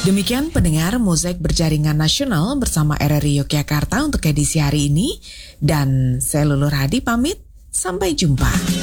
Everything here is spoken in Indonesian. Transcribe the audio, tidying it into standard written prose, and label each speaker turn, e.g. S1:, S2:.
S1: Demikian pendengar Mozaik Berjaringan Nasional bersama RRI Yogyakarta untuk edisi hari ini. Dan saya Lulu Hadi pamit, sampai jumpa.